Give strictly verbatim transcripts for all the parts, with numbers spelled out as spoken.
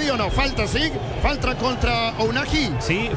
¿sí o no? Falta, sí, falta contra Ounahi. Sí,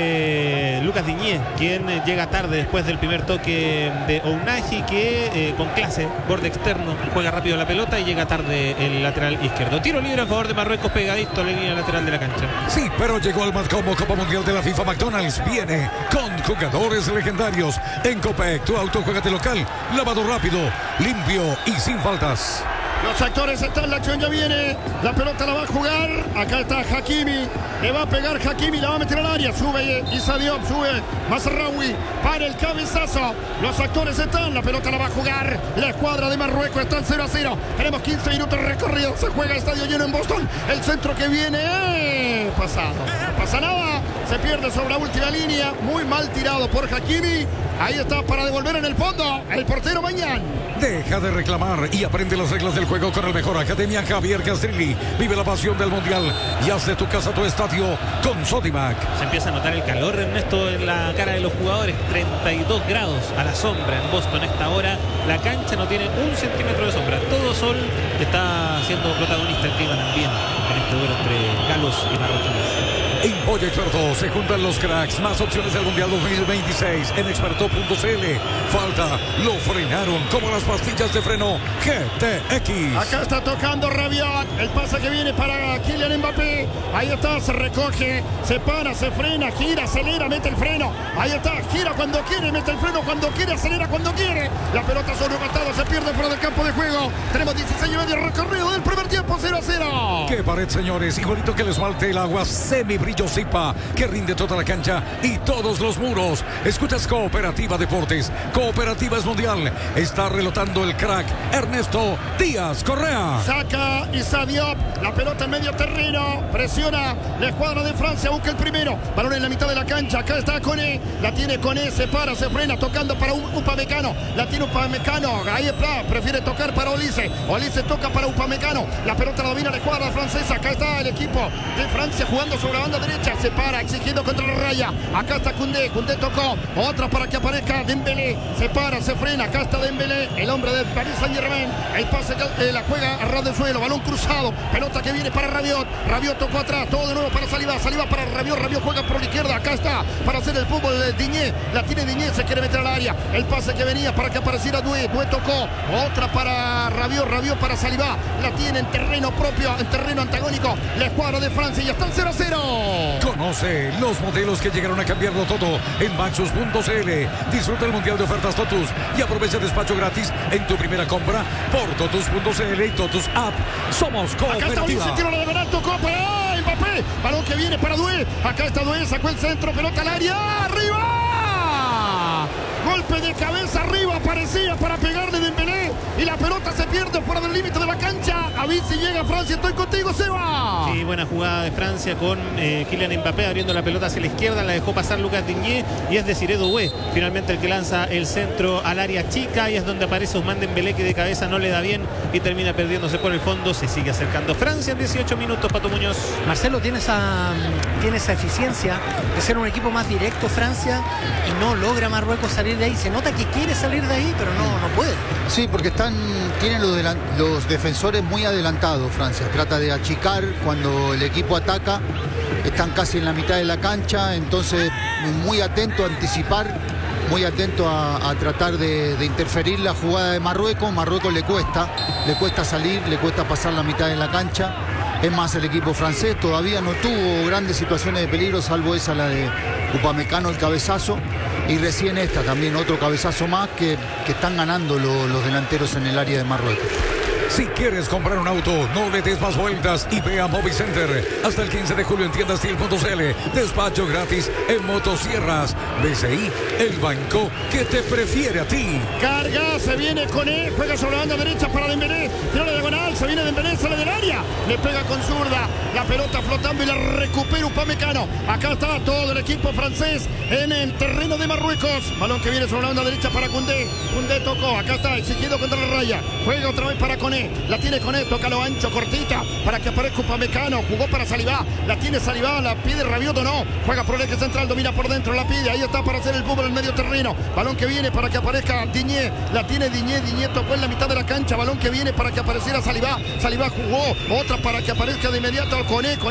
fue Lucas Diñé quien llega tarde después del primer toque de Ounahi, que eh, con clase, borde externo, juega rápido la pelota y llega tarde el lateral izquierdo. Tiro libre a favor de Marruecos, pegadito a la línea lateral de la cancha. Sí, pero llegó al como Copa Mundial de la FIFA. McDonald's viene con jugadores legendarios. En Copec, tu auto juega de local, lavado rápido, limpio y sin faltas. Los actores están, la acción ya viene, la pelota la va a jugar, acá está Hakimi, le va a pegar Hakimi, la va a meter al área, sube Issa Diop, sube Mazraoui para el cabezazo, los actores están, la pelota la va a jugar, la escuadra de Marruecos está en cero a cero, tenemos quince minutos recorridos, se juega el estadio lleno en Boston, el centro que viene, eh, pasado, no pasa nada, se pierde sobre la última línea, muy mal tirado por Hakimi, ahí está para devolver en el fondo, el portero Mañán. Deja de reclamar y aprende las reglas del juego con el mejor. Academia Javier Castrilli. Vive la pasión del mundial y haz de tu casa tu estadio con Sodimac. Se empieza a notar el calor, Ernesto, en la cara de los jugadores. treinta y dos grados a la sombra en Boston a esta hora. La cancha no tiene un centímetro de sombra. Todo sol está siendo protagonista el clima también en este duelo entre galos y marroquíes. En Pollo Experto se juntan los cracks. Más opciones del Mundial dos mil veintiséis en experto punto c l. Falta, lo frenaron como las pastillas de freno G T X. Acá está tocando Rabiot. El pase que viene para Kylian Mbappé. Ahí está, se recoge, se para, se frena, gira, acelera, mete el freno. Ahí está, gira cuando quiere, mete el freno cuando quiere, acelera cuando quiere. La pelota sobre un costado, se pierde fuera del campo de juego. Tenemos dieciséis y medio recorrido del primer tiempo, cero a cero. Qué pared, señores. Igualito que el esmalte, el agua semi brillo Zipa, que rinde toda la cancha y todos los muros. Escuchas Cooperativa Deportes. Cooperativa es mundial. Está relotando el crack Ernesto Díaz Correa. Saca Issa Diop, la pelota en medio terreno, presiona la escuadra de Francia, busca el primero, balón en la mitad de la cancha, acá está Koné, la tiene Koné, se para, se frena, tocando para Upamecano, la tiene Upamecano, ahí está, prefiere tocar para Olise, Olise toca para Upamecano, la pelota la domina la escuadra francesa, acá está el equipo de Francia jugando sobre la banda derecha, se para, exigiendo contra la raya, acá está Koundé, Koundé tocó, otra para que aparezca Dembélé, se para, se frena, acá está Dembélé, el hombre de Paris Saint-Germain, el pase que eh, la juega a ras del suelo, balón cruzado, pelota que viene para Rabiot, Rabiot tocó atrás, todo de nuevo para Saliba, Saliba para Rabiot, Rabiot juega por la izquierda, acá está, para hacer el fútbol de Diñé, la tiene Diñé, se quiere meter al área, el pase que venía para que apareciera Doué, Doué tocó, otra para Rabiot, Rabiot para Saliba, la tiene en terreno propio, en terreno antagónico, la escuadra de Francia y ya están cero a cero. Conoce los modelos que llegaron a cambiarlo todo en Maxus punto c l. Disfruta el mundial de ofertas Totus y aprovecha despacho gratis en tu primera compra por totus punto c l y Totus App. Somos Cooperativa. Acá está Ulises, tiro la diagonal, tocó para Mbappé, balón que viene para Doué, acá está Doué, sacó el centro, pelota al área, arriba, golpe de cabeza arriba, parecía para pegarle Dembélé y la pelota se pierde fuera del límite de la cancha. A ver si llega Francia, estoy contigo, Seba. Sí, buena jugada de Francia con eh, Kylian Mbappé abriendo la pelota hacia la izquierda, la dejó pasar Lucas Diñé y es Desiré Doué finalmente el que lanza el centro al área chica y es donde aparece Ousmane Dembélé, que de cabeza no le da bien y termina perdiéndose por el fondo. Se sigue acercando Francia en dieciocho minutos. Pato Muñoz. Marcelo tiene esa, tiene esa eficiencia de ser un equipo más directo Francia y no logra Marruecos salir de ahí. Se nota que quiere salir de ahí, pero no, no puede. Sí, porque están, tienen los, delan, los defensores muy adelantados Francia. Trata de achicar cuando el equipo ataca. Están casi en la mitad de la cancha, entonces muy atento a anticipar, muy atento a, a tratar de, de interferir la jugada de Marruecos. Marruecos le cuesta, le cuesta salir, le cuesta pasar la mitad de la cancha. Es más, el equipo francés todavía no tuvo grandes situaciones de peligro, salvo esa, la de Upamecano, el cabezazo. Y recién esta también, otro cabezazo más que, que están ganando lo, los delanteros en el área de Marruecos. Si quieres comprar un auto, no le des más vueltas y ve a Movicenter. Hasta el quince de julio en tiendas Steel punto c l. Despacho gratis en motosierras. B C I, el banco que te prefiere a ti. Carga, se viene con él, juega sobre la banda derecha para Dembélé. Tira la diagonal, se viene Dembélé, sale del área. Le pega con zurda, la pelota flotando y la recupera Upamecano. Acá está todo el equipo francés en el terreno de Marruecos. Balón que viene sobre la banda derecha para Koundé. Koundé tocó, acá está, exigiendo contra la raya. Juega otra vez para Koné. La tiene Koné, toca lo ancho, cortita, para que aparezca Upamecano. Jugó para Saliba, la tiene Saliba, la pide Rabiot o no. Juega por el eje central, domina por dentro, la pide. Ahí está para hacer el fútbol en medio terreno. Balón que viene para que aparezca Diñé. La tiene Diñé, Diñé tocó en la mitad de la cancha. Balón que viene para que apareciera Saliba. Saliba jugó, otra para que aparezca de inmediato Koné.